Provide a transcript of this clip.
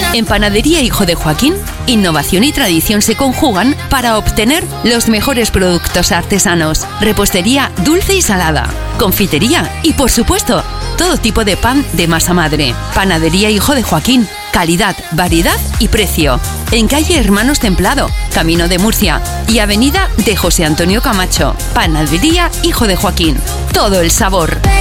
En Panadería Hijo de Joaquín, innovación y tradición se conjugan para obtener los mejores productos artesanos. Repostería dulce y salada, confitería y, por supuesto, todo tipo de pan de masa madre. Panadería Hijo de Joaquín. Calidad, variedad y precio. En calle Hermanos Templado, Camino de Murcia, y avenida de José Antonio Camacho. Panadería Hijo de Joaquín. Todo el sabor.